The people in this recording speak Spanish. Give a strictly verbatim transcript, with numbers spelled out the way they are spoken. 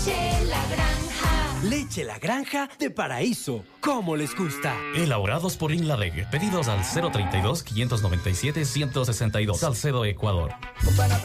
Leche La Granja. Leche La Granja de Paraíso. ¿Cómo les gusta? Elaborados por Inladec. Pedidos al cero treinta y dos, quinientos noventa y siete, ciento sesenta y dos. Salcedo, Ecuador.